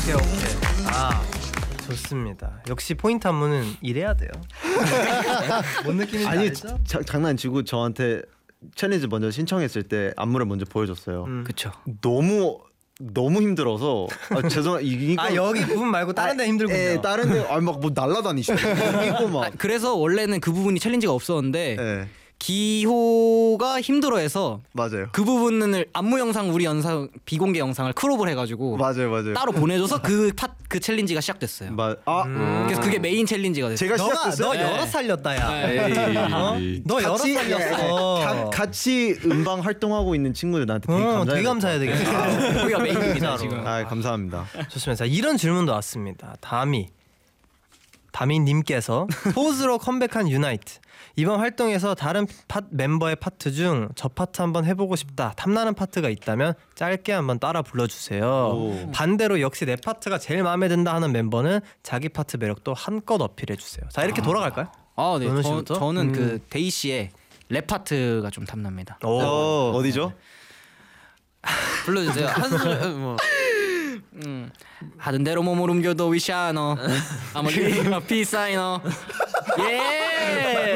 오케이. 아 좋습니다. 역시 포인트 안무는 이래야 돼요. 뭔 느낌인지 아니 알죠? 장난치고 저한테 챌린지 먼저 신청했을 때 안무를 먼저 보여줬어요. 그쵸. 너무 힘들어서 이거 아 여기 부분 말고 다른 데 힘들군요. 예, 다른 데 막 뭐 날라다니시고 이거 막. 그래서 원래는 그 부분이 챌린지가 없었는데 예. 기호가 힘들어해서 맞아요. 그 부분을 안무 영상 우리 영상 비공개 영상을 크롭을 해가지고 맞아요. 따로 보내줘서 그 챌린지가 시작됐어요. 그래서 그게 메인 챌린지가 됐어요. 제가 시작됐어요. 너 예. 열어 살렸다 야. 네. 너 열어 살렸어. 같이 음방 활동하고 있는 친구들 나한테 되게 감사해야 되겠다. 거기가 메인입니다 지금. 감사합니다. 좋습니다. 자, 이런 질문도 왔습니다. 다미님께서 포즈로 컴백한 유나이트. 이번 활동에서 다른 멤버의 파트 중 저 파트 한번 해보고 싶다. 탐나는 파트가 있다면 짧게 한번 따라 불러주세요. 반대로 역시 내 파트가 제일 마음에 든다 하는 멤버는 자기 파트 매력도 한껏 어필해주세요. 자 이렇게 돌아갈까요? 아, 네. 어느 씨부터? 저는 그 데이 씨의 랩 파트가 좀 탐납니다. 어디죠? 불러주세요. 하던 대로 몸을 옮겨도 위샤너 아무 피사이너 예